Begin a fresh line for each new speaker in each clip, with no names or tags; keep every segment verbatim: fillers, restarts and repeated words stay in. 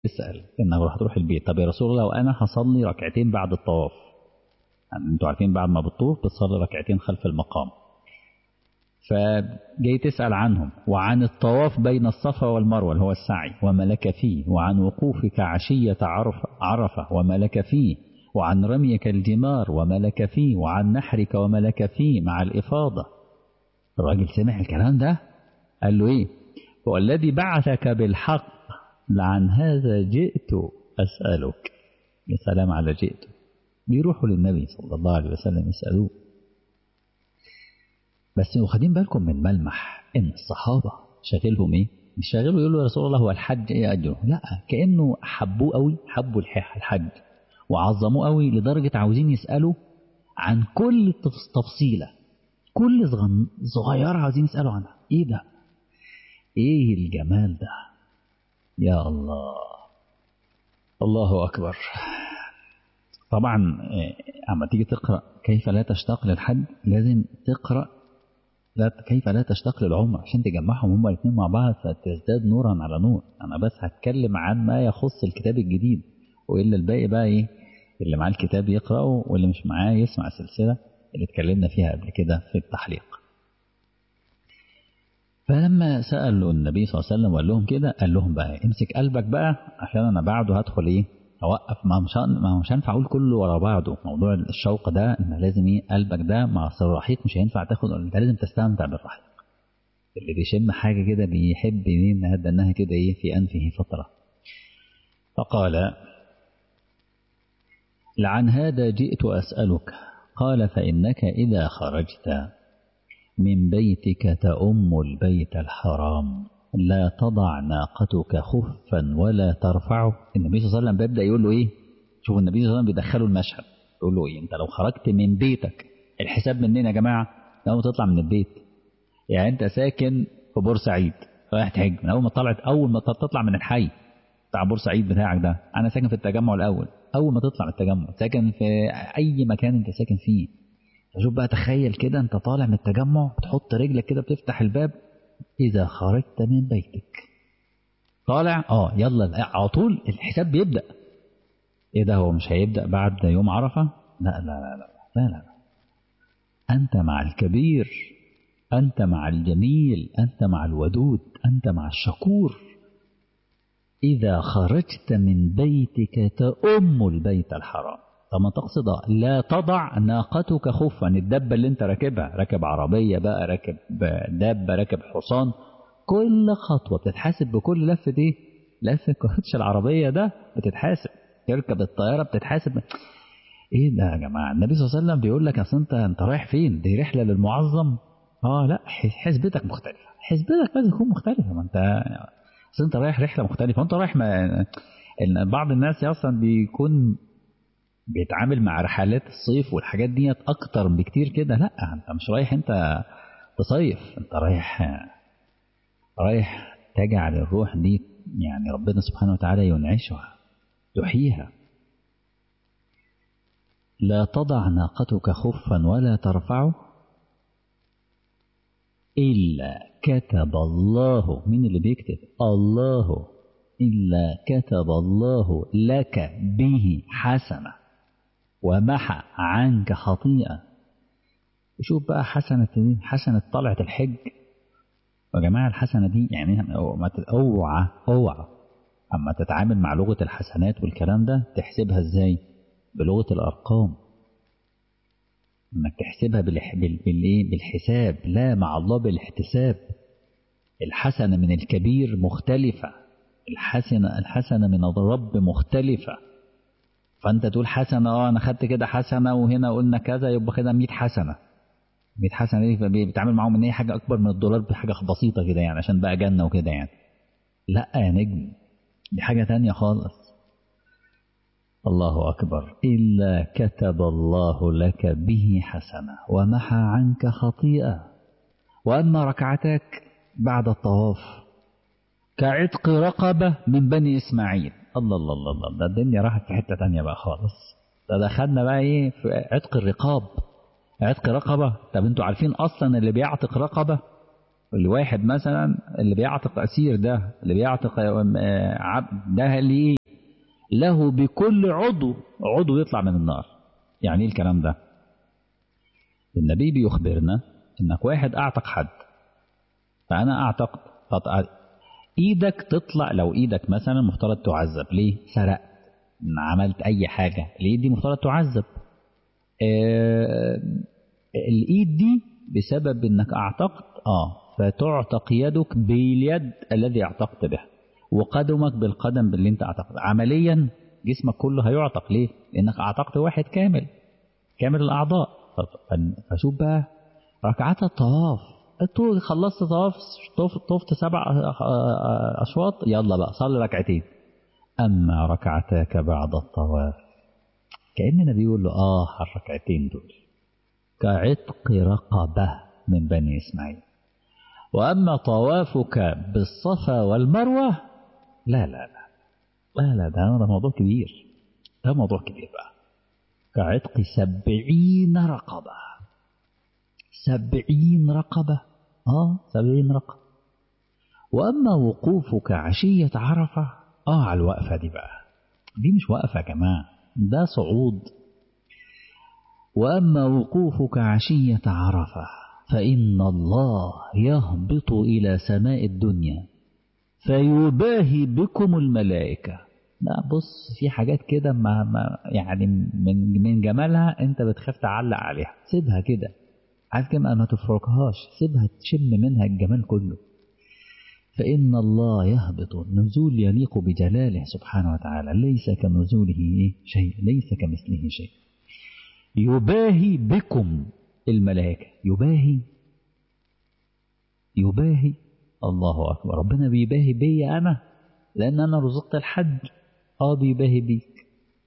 تسأل انك هتروح البيت، طب يا رسول الله وانا هصلي ركعتين بعد الطواف، يعني انتوا عارفين بعد ما بتطوف بتصلي ركعتين خلف المقام، فجاي تسأل عنهم وعن الطواف بين الصفا والمروة اللي هو السعي وما لك فيه، وعن وقوفك عشية عرفة, عرفة وما لك فيه، وعن رميك الجمار وما لك فيه، وعن نحرك وما لك فيه مع الإفاضة. الراجل سمع الكلام ده قال له ايه؟ والذي بعثك بالحق لعن هذا جئت أسألك. يا سلام على جئت، بيروحوا للنبي صلى الله عليه وسلم يسألوه. بس واخدين بالكم من ملمح ان الصحابة شاغلهم ايه؟ مش شاغله يقولوا يا رسول الله هو الحج ايه اجره، لا، كأنه حبوه قوي، حبوا الحج وعظموه قوي لدرجة عاوزين يسألوا عن كل تفصيلة، كل صغيرة عاوزين يسألوا عنها. ايه ده؟ ايه الجمال ده؟ يا الله، الله أكبر. طبعا اما تيجي تقرأ كيف لا تشتاق للحج لازم تقرأ لا كيف لا تشتاق للعمر عشان تجمعهم هما الاثنين مع بعض فتزداد نورا على نور. انا بس هتكلم عن ما يخص الكتاب الجديد، والا الباقي بقى ايه اللي معاه الكتاب يقرأه واللي مش معاه يسمع السلسلة اللي اتكلمنا فيها قبل كده في التحليق. فلما سألوا النبي صلى الله عليه وسلم وقال لهم كده قال لهم بقى امسك قلبك بقى عشان انا بعده هدخل ايه اوقف، ما مش ما مش هينفع اقول كله ورا بعضه. موضوع الشوق ده ان لازم ايه قلبك ده مع الرحيق مش هينفع تاخد، انت لازم تستمتع بالرحيق. اللي بيشم حاجه كده بيحب مين هذا انها كده ايه في انفه فتره. فقال لعن هذا جئت اسالك، قال فانك اذا خرجت من بيتك تؤم البيت الحرام لا تضع ناقتك خفا ولا ترفعه. النبي صلى الله عليه وسلم بيبدأ يقول له ايه؟ شوف النبي صلى الله عليه وسلم بيدخله المشهد، يقول له ايه؟ انت لو خرجت من بيتك، الحساب منين يا جماعة؟ اول ما تطلع من البيت، يعني انت ساكن في بورسعيد رايح تحج، من اول ما طلعت اول ما تطلع من الحي بتاع بورسعيد بتاعك ده، انا ساكن في التجمع الاول، اول ما تطلع من التجمع ساكن في اي مكان انت ساكن فيه. شوف بقى تخيل كده انت طالع من التجمع بتحط رجلك كده بتفتح الباب، اذا خرجت من بيتك طالع اه يلا على طول الحساب بيبدأ. ايه ده؟ هو مش هيبدأ بعد يوم عرفة؟ لا لا لا لا لا لا, لا. انت مع الكبير، انت مع الجميل، انت مع الودود، انت مع الشكور. اذا خرجت من بيتك تؤم البيت الحرام. طب تقصد لا تضع ناقتك خفا، الدبة اللي انت راكبها، راكب عربية بقى، راكب دابة، راكب حصان، كل خطوة بتتحاسب بكل لفة ايه؟ لفة كوتش العربية ده بتتحاسب، تركب الطيارة بتتحاسب. ايه ده يا جماعة؟ النبي صلى الله عليه وسلم بيقول لك اصل انت انت رايح فين؟ دي رحلة للمعظم. اه لا، حسبتك مختلفة، حسبتك لازم تكون مختلفة. ما انت اصل انت رايح رحلة مختلفة، وانت رايح ما... بعض الناس اصلا بيكون بيتعامل مع رحلات الصيف والحاجات ديت اكتر بكتير كده. لا، انت مش رايح انت تصيف، انت رايح رايح تجعل الروح دي يعني ربنا سبحانه وتعالى ينعشها يحييها. لا تضع ناقتك خفا ولا ترفعه إلا كتب الله، من اللي بيكتب؟ الله، إلا كتب الله لك به حسنة ومحى عنك خطيئة. شوف بقى حسنة دي، حسنة طلعة الحج يا جماعة. الحسنة دي يعني ما اوعى اوعى اما تتعامل مع لغة الحسنات والكلام ده تحسبها ازاي؟ بلغة الارقام، انك تحسبها بالايه؟ بالحساب، لا مع الله بالاحتساب. الحسنة من الكبير مختلفة، الحسنة الحسنة من الرب مختلفة. فانت تقول حسنة اه انا خدت كده حسنة وهنا قلنا كذا يبقى كده مية حسنة. مية حسنة دي بيتعامل معاهم ان هي حاجة اكبر من الدولار، بحاجة بسيطة كده يعني عشان بقى جنة وكده يعني. لا يا نجم، دي حاجة تانية خالص. الله أكبر. إلا كتب الله لك به حسنة ومحى عنك خطيئة. وأما ركعتك بعد الطواف كعتق رقبة من بني إسماعيل. الله الله الله الله، ده الدنيا راحت في حتة تانية بقى خالص. ده دخلنا بقى إيه في عتق الرقاب، عتق رقبة. طب انتوا عارفين أصلا اللي بيعتق رقبة، اللي واحد مثلا اللي بيعتق أسير، ده اللي بيعتق عبد ده اللي له بكل عضو عضو يطلع من النار. يعني ايه الكلام ده؟ النبي بيخبرنا انك واحد اعتق حد، فانا اعتقت ايدك تطلع، لو ايدك مثلا مفترض تعذب ليه؟ سرقت، عملت اي حاجة، الايد دي مفترض تعذب. آه الايد دي بسبب انك اعتقت اه فتعتق يدك باليد الذي اعتقت به، وقدمك بالقدم باللي انت اعتقت. عمليا جسمك كله هيعتق ليه؟ لانك اعتقت واحد كامل كامل الاعضاء. فشوف بقى ركعات الطواف، انتوا خلصت طواف، طفت سبع اشواط، يلا بقى صلي ركعتين. اما ركعتاك بعد الطواف كأننا بيقول له اه الركعتين دول كعتق رقبة من بني اسماعيل. واما طوافك بالصفا والمروة لا لا لا لا لا ده, ده موضوع كبير، ده موضوع كبير بقى. كعتق سبعين رقبة، سبعين رقبة، اه سبعين رقبة. واما وقوفك عشية عرفة، اه على الوقفة دي بقى، دي مش وقفة يا جماعة، ده صعود. واما وقوفك عشية عرفة فإن الله يهبط إلى سماء الدنيا فيباهي بكم الملائكة. لا بص في حاجات كده ما ما يعني من من جمالها انت بتخاف تعلق عليها، سيبها كده، عايز كده ما تفرقهاش، سيبها تشم منها الجمال كله. فإن الله يهبط نزول يليق بجلاله سبحانه وتعالى، ليس كنزوله شيء، ليس كمثله شيء. يباهي بكم الملائكة، يباهي يباهي الله أكبر، ربنا بيباهي بي أنا لأن أنا رزقت الحج، آه بيباهي بيك.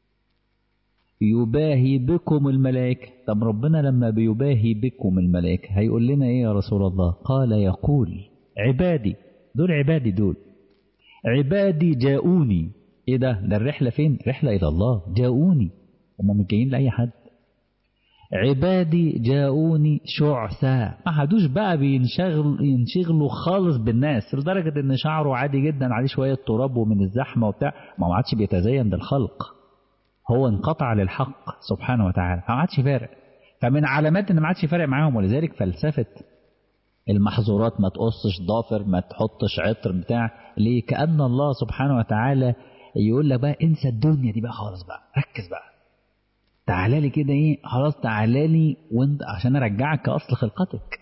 يباهي بكم الملائكة، طب ربنا لما بيباهي بكم الملائكة هيقول لنا إيه يا رسول الله؟ قال يقول عبادي، دول عبادي، دول عبادي جاءوني. إيه ده؟ ده الرحلة فين؟ رحلة إلى الله، جاءوني، هم مش جايين لأي حد. عبادي جاءوني شعثاء، ما حدوش بقى بينشغل ينشغلوا خالص بالناس لدرجة ان شعره عادي جدا عليه شوية تراب ومن الزحمة وبتاع، ما عادش بيتزين بالخلق، هو انقطع للحق سبحانه وتعالى، ما عادش فارق. فمن علامات ان ما عادش فارق معاهم، ولذلك فلسفة المحظورات، ما تقصش ضافر، ما تحطش عطر بتاع، ليه؟ كأن الله سبحانه وتعالى يقول لك بقى انسى الدنيا دي بقى خالص، بقى ركز بقى، تعالى لي كده ايه، خلاص تعالى لي وانت عشان ارجعك كاصل خلقتك.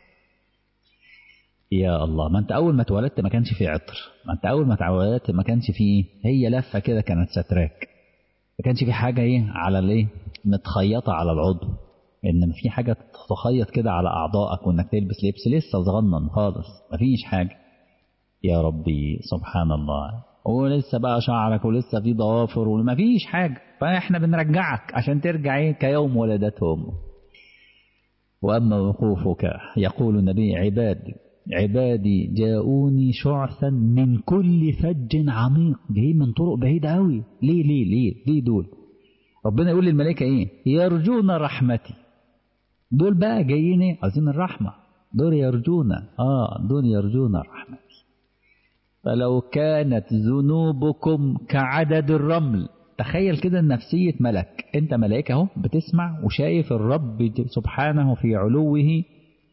يا الله، ما انت اول ما اتولدت ما كانش فيه عطر، ما انت اول ما اتولدت ما كانش فيه، هي لفه كده كانت ستراك، ما كانش فيه حاجه ايه على الايه متخيطه على العضو، ان في حاجه تخيط كده على اعضائك، وانك تلبس لبس لسه صغنن خالص، ما فيش حاجه. يا ربي سبحان الله، ولسه بقى شعرك ولسه في ضوافر وما فيش حاجة، فاحنا بنرجعك عشان ترجع ايه كيوم ولدته امه. واما وقوفك يقول النبي عبادي عبادي جاءوني شعثا من كل فج عميق، جايين من طرق بعيدة قوي، ليه ليه ليه ليه دول؟ ربنا يقول للملائكة ايه؟ يرجون رحمتي، دول بقى جايين ايه؟ عايزين الرحمة، دول يرجون اه دول يرجون رحمتي. فلو كانت ذنوبكم كعدد الرمل، تخيل كده نفسية ملك، انت ملائكة اهو بتسمع وشايف الرب سبحانه في علوه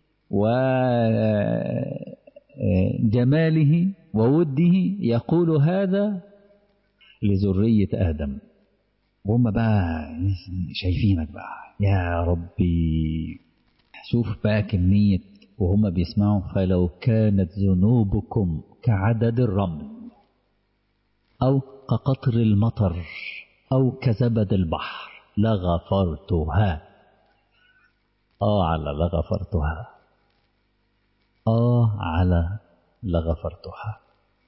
وجماله ووده يقول هذا لذرية آدم، وهم بقى شايفينك بقى يا ربي. شوف بقى كمية وهم بيسمعوا، فلو كانت ذنوبكم كعدد الرمل أو كقطر المطر أو كزبد البحر لغفرتها. آه على لغفرتها، آه على لغفرتها.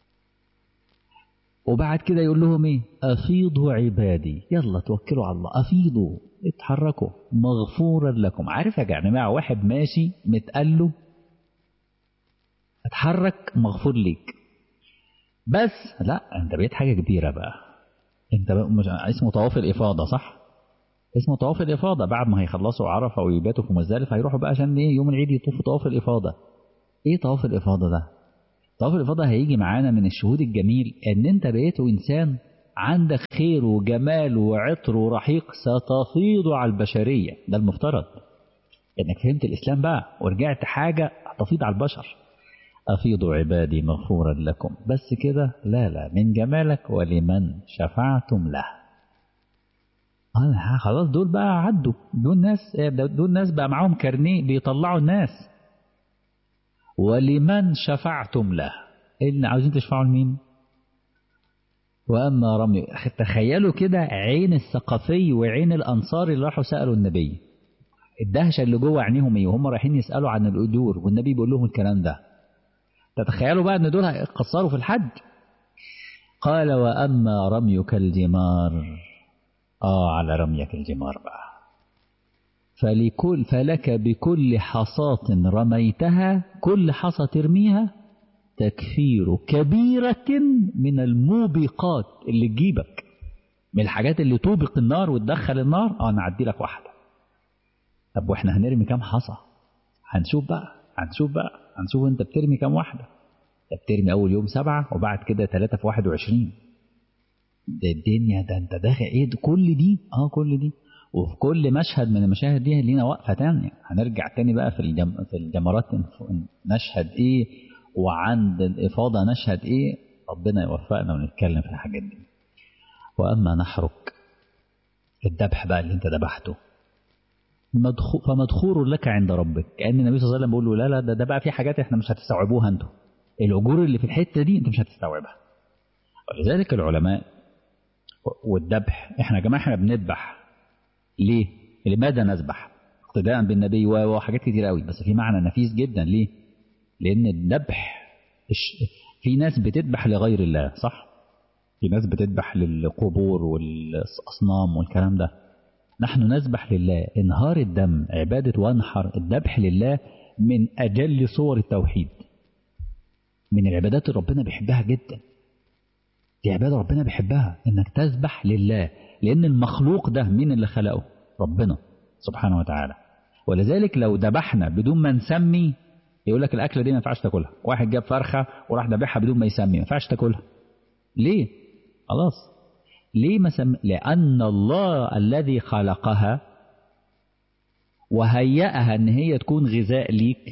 وبعد كده يقول لهم ايه؟ أفيضوا عبادي، يلا توكلوا على الله، أفيضوا اتحركوا مغفورا لكم. عارف يا جماعة واحد ماشي متقله اتحرك مغفور ليك، بس لا انت بقيت حاجة كبيرة بقى، انت بقى مش اسمه طواف الإفاضة، صح؟ اسمه طواف الإفاضة، بعد ما هيخلصوا عرفة ويباتوا في مزدلفة هيروحوا بقى عشان ايه؟ يوم العيد يطوفوا طواف الإفاضة. ايه طواف الإفاضة ده؟ طواف الإفاضة هيجي معانا من الشهود الجميل ان انت بقيت انسان عندك خير وجمال وعطر ورحيق ستفيض على البشرية. ده المفترض انك فهمت الاسلام بقى ورجعت حاجة هتفيض على البشر. افيضوا عبادي مغفورا لكم، بس كده؟ لا لا، من جمالك ولمن شفعتم له. آه خلاص دول بقى عدوا، دول ناس دول ناس بقى معاهم كارنيه بيطلعوا الناس. ولمن شفعتم له، اللي عاوزين تشفعوا لمين؟ واما رمي، تخيلوا كده عين الثقفي وعين الانصار اللي راحوا سالوا النبي، الدهشه اللي جوه عينيهم ايه وهم رايحين يسالوا عن الاجور والنبي بيقول لهم الكلام ده. تتخيلوا بقى ان دول قصروا في الحج. قال واما رميك الجمار، اه على رميك الجمار بقى، فلكل فلك بكل حصاة رميتها، كل حصى ترميها تكفير كبيرة من الموبقات اللي تجيبك، من الحاجات اللي توبق النار وتدخل النار. اه انا اعدي لك واحدة. طب واحنا هنرمي كام حصى؟ هنشوف بقى هنشوف بقى هنشوف انت بترمي كام واحدة. بترمي اول يوم سبعة وبعد كده ثلاثة في واحد وعشرين. ده الدنيا، ده انت داخل ايه؟ كل دي اه كل دي. وفي كل مشهد من المشاهد دي لينا وقفة تانية. هنرجع تاني بقى في الجم... في الجمرات نشهد ايه، وعند الإفاضة نشهد ايه. ربنا يوفقنا ونتكلم في الحاجات دي. واما نحرك، الذبح بقى اللي انت ذبحته، مدخو... فمدخور لك عند ربك. كأن النبي صلى الله عليه وسلم بيقول له لا لا ده, ده بقى في حاجات احنا مش هتستوعبوها انتوا، الأجور اللي في الحتة دي انت مش هتستوعبها. ولذلك العلماء والذبح، احنا يا جماعه احنا بنذبح ليه؟ لماذا نذبح؟ اقتداء بالنبي وحاجات كتير قوي، بس في معنى نفيس جدا. ليه؟ لان الذبح في ناس بتذبح لغير الله، صح؟ في ناس بتذبح للقبور والاصنام والكلام ده. نحن نذبح لله. انهار الدم عباده، وانحر الذبح لله من اجل صور التوحيد، من العبادات اللي ربنا بيحبها جدا. دي عبادة ربنا بيحبها، انك تذبح لله، لان المخلوق ده مين اللي خلقه؟ ربنا سبحانه وتعالى. ولذلك لو ذبحنا بدون ما نسمي، يقول لك الاكله دي ما ينفعش تاكلها. واحد جاب فرخه وراح ذبحها بدون ما يسمي، ما ينفعش تاكلها. ليه؟ خلاص ليه ما سمي؟ لان الله الذي خلقها وهيئها ان هي تكون غذاء ليك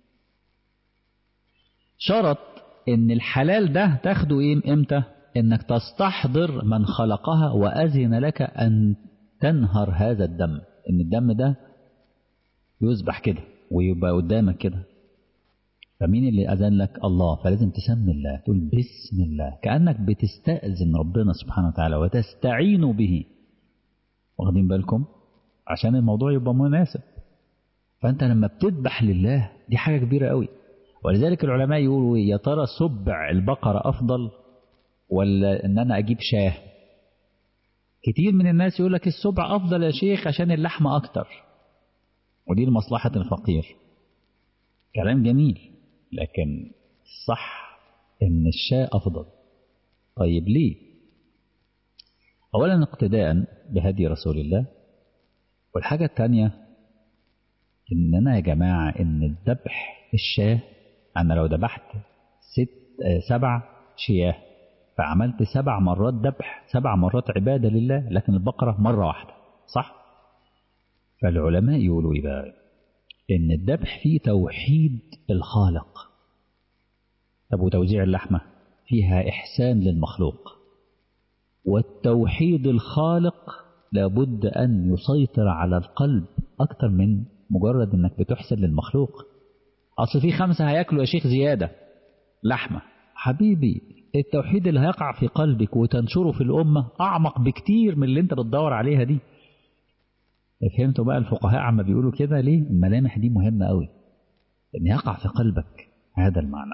شرط ان الحلال ده تاخده ايه امتى؟ انك تستحضر من خلقها وأذن لك أن تنهر هذا الدم، ان الدم ده يذبح كده ويبقى قدامك كده. فمين اللي أذن لك؟ الله. فلازم تسمي الله، تقول بسم الله، كأنك بتستأذن ربنا سبحانه وتعالى وتستعين به. واخدين بالكم؟ عشان الموضوع يبقى مناسب. فأنت لما بتذبح لله دي حاجة كبيرة قوي. ولذلك العلماء يقولوا يا ترى سبع البقرة أفضل ولا ان انا اجيب شاه؟ كتير من الناس يقول لك السبع افضل يا شيخ عشان اللحمه اكتر، ودي لمصلحه الفقير. كلام جميل، لكن صح ان الشاه افضل. طيب ليه؟ اولا اقتداء بهدي رسول الله، والحاجه الثانيه اننا يا جماعه ان الذبح الشاه، انا لو ذبحت ست سبع شياه فعملت سبع مرات ذبح، سبع مرات عبادة لله، لكن البقرة مرة واحدة، صح؟ فالعلماء يقولوا إيه بقى؟ إن الذبح فيه توحيد الخالق. طب وتوزيع اللحمة فيها إحسان للمخلوق. والتوحيد الخالق لابد أن يسيطر على القلب أكتر من مجرد إنك بتحسن للمخلوق. أصل في خمسة هياكلوا يا شيخ زيادة لحمة، حبيبي التوحيد اللي هيقع في قلبك وتنشره في الأمة أعمق بكتير من اللي انت بتدور عليها دي. فهمتوا بقى الفقهاء عما بيقولوا كده ليه؟ الملامح دي مهمة قوي، ان يقع في قلبك هذا المعنى.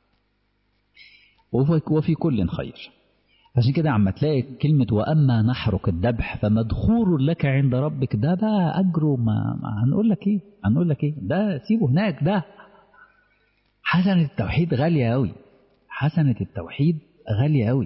وفي كل خير. عشان كده عما تلاقي كلمة وأما نحرك الذبح فمدخور لك عند ربك، ده بقى أجره ما, ما هنقول لك إيه هنقول لك إيه ده سيبه هناك. ده حسنة التوحيد غالية قوي، حسنة التوحيد غالية قوي.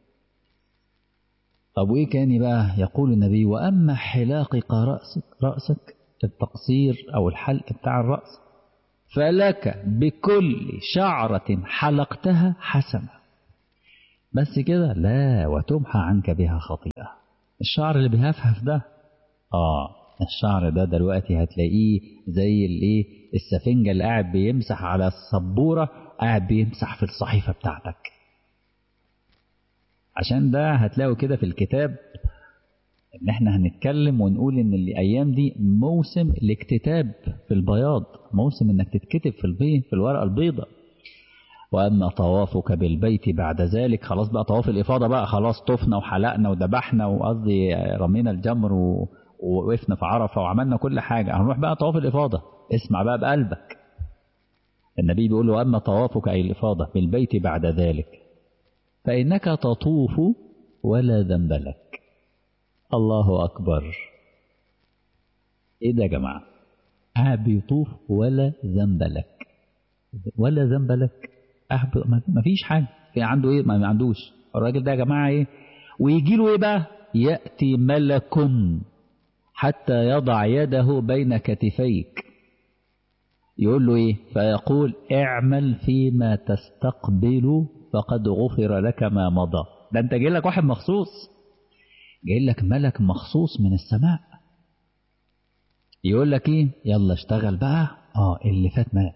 طب وإيه كان بقى؟ يقول النبي وأما حلاقك رأسك, رأسك التقصير أو الحلق بتاع الرأس فلك بكل شعرة حلقتها حسنة. بس كده؟ لا، وتمحى عنك بها خطيئة. الشعر اللي بيهفهف ده، آه الشعر ده دلوقتي هتلاقيه زي الايه، السفنجة اللي قاعد بيمسح على السبورة، قاعد بيمسح في الصحيفة بتاعتك. عشان ده هتلاقوا كده في الكتاب ان احنا هنتكلم ونقول ان الايام دي موسم الاكتتاب في البياض، موسم انك تتكتب في البيض، في الورقة البيضاء. واما طوافك بالبيت بعد ذلك، خلاص بقى طواف الافاضة بقى، خلاص طفنا وحلقنا وذبحنا، وقصدي رمينا الجمر و... ووقفنا في عرفة وعملنا كل حاجة، هنروح بقى طواف الافاضة. اسمع بقى بقلبك، النبي بيقول له واما طوافك اي الافاضة بالبيت بعد ذلك فانك تطوف ولا ذنب لك. الله اكبر. ايه ده يا جماعة؟ قاعد بيطوف ولا ذنب لك، ولا ذنب لك. ما فيش حاجة في عنده، ايه ما عندوش الراجل ده يا جماعة. ايه ويجي له ايه بقى؟ يأتي ملك حتى يضع يده بين كتفيك، يقول له ايه؟ فيقول اعمل فيما تستقبل فقد غفر لك ما مضى. ده انت جاي لك واحد مخصوص، جاي لك ملك مخصوص من السماء، يقول لك ايه؟ يلا اشتغل بقى. اه اللي فات مات.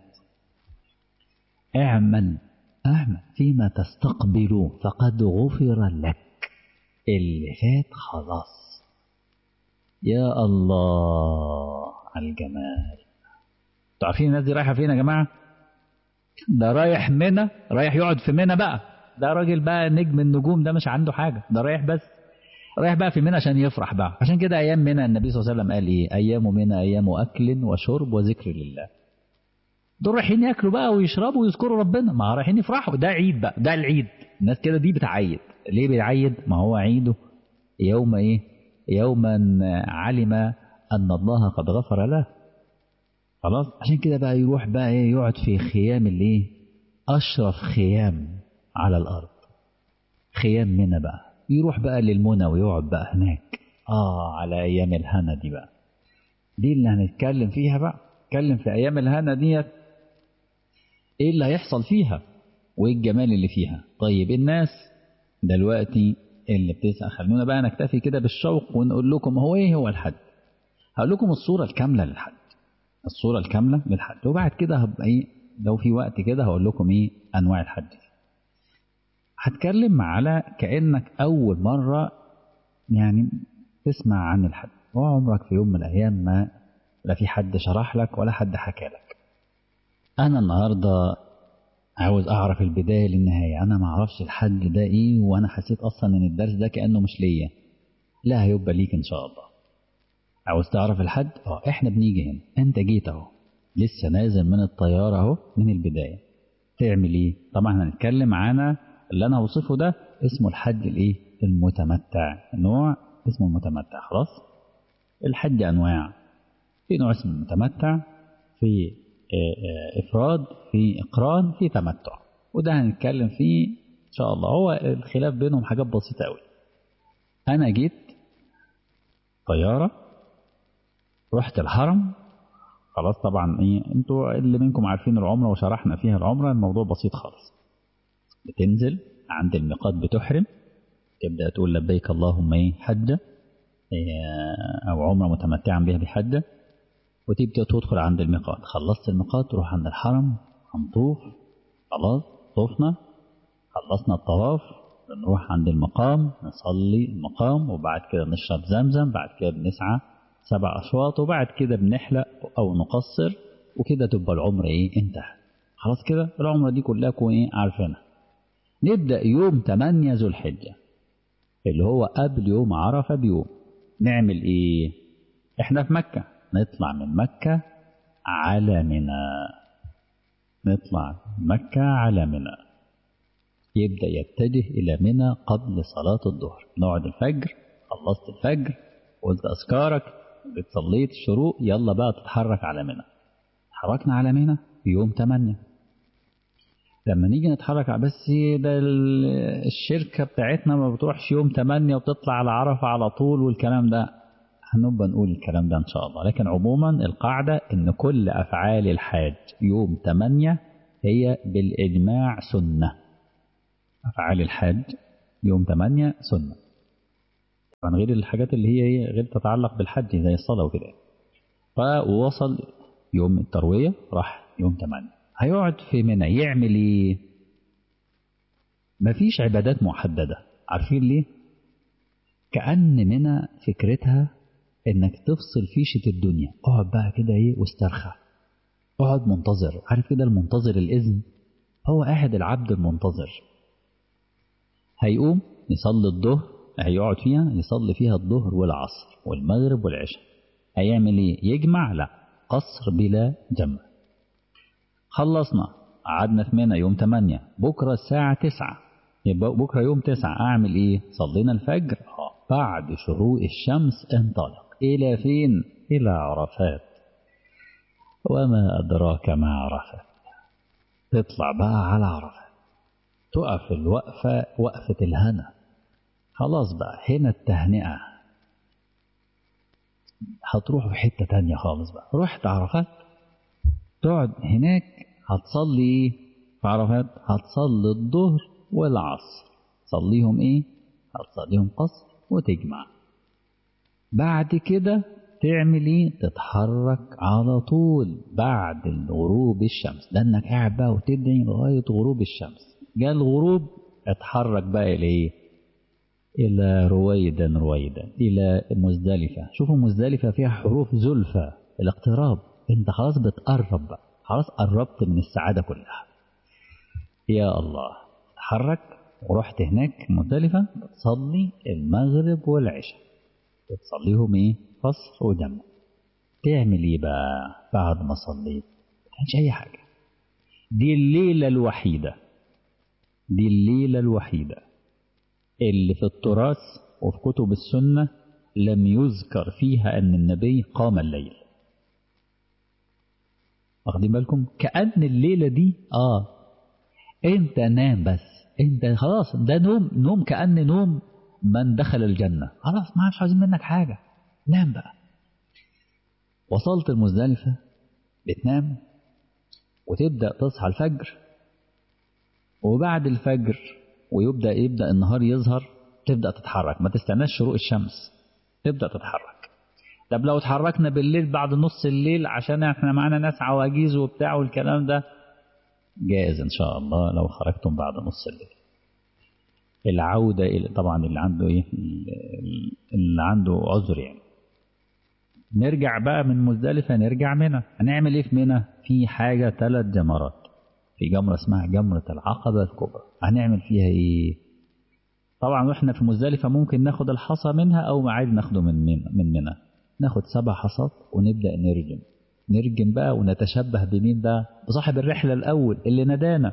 اعمل اعمل فيما تستقبل فقد غفر لك. اللي فات خلاص. يا الله على الجمال. تعرفين الناس دي رايحة فين يا جماعة؟ ده رايح منى، رايح يقعد في منى بقى. ده راجل بقى نجم النجوم، ده مش عنده حاجة، ده رايح بس رايح بقى في منى عشان يفرح بقى. عشان كده أيام منى النبي صلى الله عليه وسلم قال إيه؟ أيام منى أيام أكل وشرب وذكر لله. دول رايحين ياكلوا بقى ويشربوا ويذكروا ربنا، ما رايحين يفرحوا. ده عيد بقى، ده العيد. الناس كده دي بتعيد. ليه بيعيد؟ ما هو عيده يوم ايه؟ يوما علم ان الله قد غفر له. خلاص. عشان كده بقى يروح بقى ايه؟ يقعد في خيام الايه؟ اشرف خيام على الارض، خيام منى بقى. يروح بقى للمنى ويقعد بقى هناك. اه على ايام الهنا دي بقى، دي اللي هنتكلم فيها بقى. نتكلم في ايام الهنا ديت، ايه اللي هيحصل فيها وايه الجمال اللي فيها. طيب الناس دلوقتي اللي بتسأل، خلونا بقى نكتفي كده بالشوق ونقول لكم هو ايه هو الحج. هقول لكم الصورة الكاملة للحج، الصورة الكاملة للحج، وبعد كده هبقى ايه لو في وقت كده هقول لكم ايه انواع الحج. هتكلم على كأنك اول مرة يعني تسمع عن الحج، وعمرك في يوم من الايام ما لا في حد شرح لك ولا حد حكى لك. انا النهاردة عاوز اعرف البداية للنهاية. انا ما اعرفش الحج ده ايه، وانا حسيت اصلا ان الدرس ده كأنه مش ليا. لا، هيبقى ليك ان شاء الله. عاوز تعرف الحج؟ اه احنا بنيجي هنا، انت جيت اهو لسه نازل من الطيارة اهو من البداية. تعمل ايه؟ طبعا هنتكلم عن اللي انا هوصفه ده اسمه الحج الايه؟ المتمتع. نوع اسمه المتمتع. خلاص. الحج انواع، في نوع اسمه المتمتع، في افراد، في اقران، في تمتع. وده هنتكلم فيه ان شاء الله. هو الخلاف بينهم حاجات بسيطة قوي. انا جيت طيارة، رحت الحرم. خلاص. طبعا ايه انتوا اللي منكم عارفين العمرة وشرحنا فيها العمرة، الموضوع بسيط خالص. بتنزل عند الميقات بتحرم، تبدأ تقول لبيك اللهم ايه حجة او عمرة متمتعا بها بحجة، وتبدأ تدخل عند الميقات. خلصت الميقات تروح عند الحرم، هنطوف. خلاص طوفنا، خلصنا الطواف، بنروح عند المقام نصلي المقام، وبعد كده نشرب زمزم، بعد كده بنسعى سبع أشواط، وبعد كده بنحلق أو نقصر، وكده تبقى العمرة إيه انتهى. خلاص كده العمرة دي كلها كون إيه عارفينها. نبدأ يوم تمانية ذو الحجة اللي هو قبل يوم عرفة بيوم. نعمل إيه؟ إحنا في مكة، نطلع من مكة على منى. نطلع مكة على منى، يبدأ يتجه إلى منى قبل صلاة الظهر. نقعد الفجر، خلصت الفجر قلت أذكارك، صليت الشروق، يلا بقى تتحرك على منى. تحركنا على منى في يوم تمانية. لما نيجي نتحرك بس ده الشركة بتاعتنا ما بتروحش يوم تمانية وبتطلع على عرفة على طول والكلام ده، هنبقى نقول الكلام ده إن شاء الله. لكن عموما القاعدة إن كل أفعال الحاج يوم تمانية هي بالإجماع سنة. أفعال الحج يوم تمانية سنة، طبعا غير الحاجات اللي هي غير تتعلق بالحج زي الصلاة وكده. فوصل يوم التروية راح يوم تمانية، هيقعد في منى يعمل ايه؟ مفيش عبادات محددة. عارفين ليه؟ كأن منى فكرتها انك تفصل فيشة الدنيا، اقعد بقى كده ايه واسترخى، اقعد منتظر. عارف كده المنتظر الإذن؟ هو قاعد العبد المنتظر. هيقوم يصلي الظهر، هيقعد فيها يصلي فيها الظهر والعصر والمغرب والعشاء. هيعمل ايه؟ يجمع؟ لا، قصر بلا جمع. خلصنا، قعدنا في منى يوم تمانية، بكرة الساعة تسعة، يبقى بكرة يوم تسعة أعمل إيه؟ صلينا الفجر، آه بعد شروق الشمس انطلق إلى فين؟ إلى عرفات. وما أدراك ما عرفات. تطلع بقى على عرفات، تقف الوقفة وقفة الهنا. خلاص بقى هنا التهنئة، هتروح في حتة تانية خالص بقى. رحت عرفات، تقعد هناك، هتصلي ايه في عرفات؟ هتصلي الظهر والعصر، تصليهم ايه؟ هتصليهم قصر وتجمع. بعد كده تعمل ايه؟ تتحرك على طول بعد غروب الشمس، لانك قاعد بقى وتدعي لغايه غروب الشمس. جاء الغروب اتحرك بقى الى ايه؟ الى رويدا رويدا الى مزدلفه. شوفوا مزدلفه فيها حروف زلفى، الاقتراب، انت خلاص بتقرب بقى، خلاص قربت من السعاده كلها. يا الله، تحرك ورحت هناك مزدلفه، تصلي المغرب والعشاء، تصليهم ايه؟ قصر وجمع. تعمل ايه بقى بعد ما صليت؟ مش اي حاجه. دي الليله الوحيده، دي الليله الوحيده اللي في التراث وفي كتب السنه لم يذكر فيها ان النبي قام الليل. واخدين بالكم؟ كأن الليله دي اه انت نام بس، انت خلاص ده نوم، نوم كأن نوم من دخل الجنه، خلاص ما مش عايزين منك حاجه، نام بقى. وصلت المزدلفة، بتنام وتبدأ تصحى الفجر، وبعد الفجر ويبدأ يبدأ النهار يظهر، تبدأ تتحرك، ما تستناش شروق الشمس، تبدأ تتحرك. طب لو اتحركنا بالليل بعد نص الليل عشان احنا معانا ناس عواجيز وبتاع والكلام ده، جائز ان شاء الله لو خرجتم بعد نص الليل. العودة إلى طبعا اللي عنده ايه، اللي عنده عذر يعني. نرجع بقى من مزدلفة، نرجع منى. هنعمل ايه في منى؟ في حاجة ثلاث جمرات، في جمرة اسمها جمرة العقبة الكبرى. هنعمل فيها ايه؟ طبعا واحنا في مزدلفة ممكن ناخد الحصى منها او عادي ناخده من منى، من منى ناخد سبع حصات ونبدأ نرجم. نرجم بقى ونتشبه بمين بقى؟ بصاحب الرحلة الأول اللي ندانا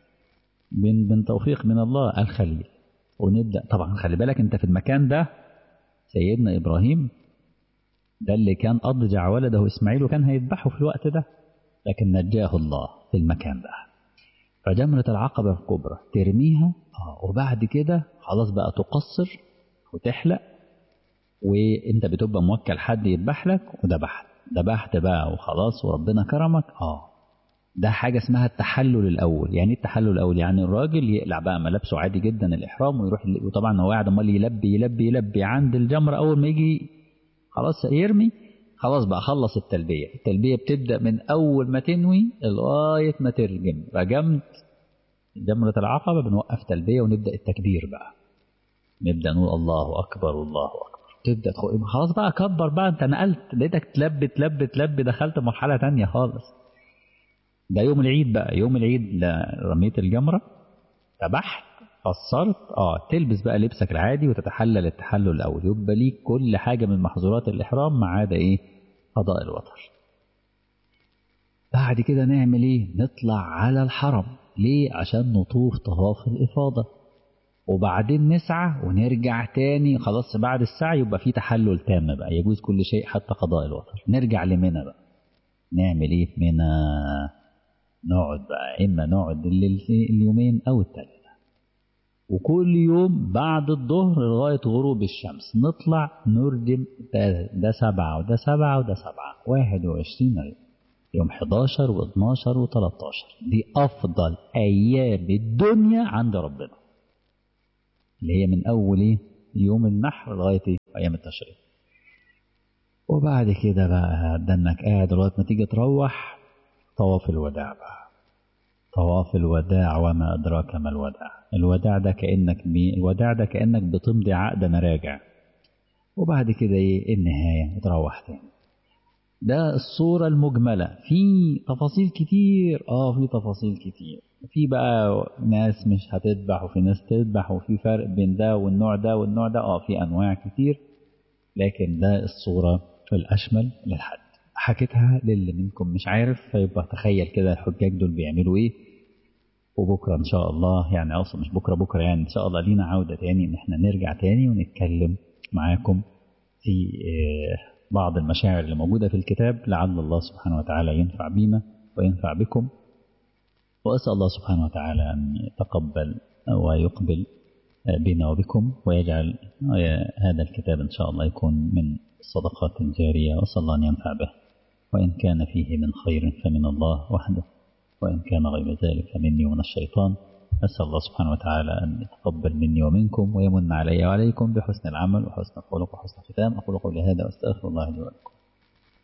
من من توفيق من الله، الخليل. ونبدأ طبعا، خلي بالك انت في المكان ده سيدنا إبراهيم ده اللي كان أضجع ولده إسماعيل وكان هيذبحه في الوقت ده، لكن نجاه الله في المكان ده. فجمرة العقبة الكبرى ترميها، آه وبعد كده خلاص بقى تقصر وتحلق، وانت بتبقى موكل حد يذبح لك، وذبحت ذبحت بقى وخلاص وربنا كرمك. اه ده حاجة اسمها التحلل الأول. يعني التحلل الأول يعني الراجل يقلع بقى ملابسه عادي جدا الإحرام ويروح، وطبعا هو قاعد امال يلبي يلبي يلبي عند الجمرة. أول ما يجي خلاص يرمي، خلاص بقى خلص التلبية. التلبية بتبدأ من أول ما تنوي لغاية ما ترجم. رجمت جمرة العقبة بنوقف تلبية ونبدأ التكبير بقى، نبدأ نقول الله أكبر الله أكبر. تبدأ تخ... خلاص بقى كبر بقى، انت نقلت لقيتك تلبي تلبي تلبي، دخلت مرحلة تانية خالص. ده يوم العيد بقى، يوم العيد رميت الجمرة، ذبحت، قصرت، اه تلبس بقى لبسك العادي وتتحلل التحلل الأول، يبقى ليك كل حاجة من محظورات الإحرام ما عدا إيه؟ قضاء الوتر. بعد كده نعمل إيه؟ نطلع على الحرم. ليه؟ عشان نطوف طواف الإفاضة، وبعدين نسعى ونرجع تاني. خلاص بعد السعي يبقى في تحلل تام بقى، يجوز كل شيء حتى قضاء الوتر. نرجع لمنى بقى، نعمل إيه في منى؟ نقعد بقى، إما نقعد اليومين أو الثلاثة، وكل يوم بعد الظهر لغاية غروب الشمس نطلع نرجم. ده, ده سبعة وده سبعة وده سبعة، واحد وعشرين يوم، يوم حداشر واثناشر وتلاتاشر. دي أفضل أيام الدنيا عند ربنا. اللي هي من أول يوم النحر لغاية أيام التشريق. وبعد كده بقى دنك قاعد لغاية ما تيجي تروح طواف الوداع بقى. طواف الوداع وما أدراك ما الوداع. الوداع ده كأنك مين؟ الوداع ده كأنك بتمضي عقد مراجع، وبعد كده ايه النهاية تروح تاني. ده الصورة المجملة. في تفاصيل كتير، اه في تفاصيل كتير، في بقى ناس مش هتذبح وفي ناس تذبح، وفي فرق بين ده والنوع ده والنوع ده، اه في أنواع كتير، لكن ده الصورة الأشمل للحد. حكيتها للي منكم مش عارف، فيبقى تخيل كده الحجاج دول بيعملوا ايه. وبكرة إن شاء الله، يعني أصلا مش بكرة بكرة يعني إن شاء الله لينا عودة تاني، إن احنا نرجع تاني ونتكلم معاكم في بعض المشاعر اللي موجودة في الكتاب، لعل الله سبحانه وتعالى ينفع بينا وينفع بكم. وأسأل الله سبحانه وتعالى أن يتقبل ويقبل بنا وبكم، ويجعل هذا الكتاب إن شاء الله يكون من الصدقات الجارية، وأسأل الله أن ينفع به، وإن كان فيه من خير فمن الله وحده، وإن كان غير ذلك فمني ومن الشيطان. أسأل الله سبحانه وتعالى أن يتقبل مني ومنكم، ويمن علي وعليكم بحسن العمل وحسن الخلق وحسن الختام. أقول قولي هذا وأستغفر الله لي ولكم.